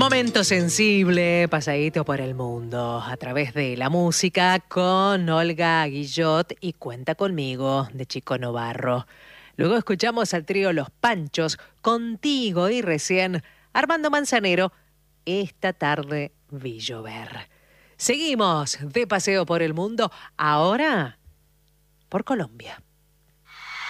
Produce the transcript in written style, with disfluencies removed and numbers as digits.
Momento sensible, pasadito por el mundo, a través de la música con Olga Guillot y Cuenta conmigo, de Chico Novarro. Luego escuchamos al trío Los Panchos, Contigo, y recién Armando Manzanero, Esta tarde vi llover. Seguimos de paseo por el mundo, ahora por Colombia.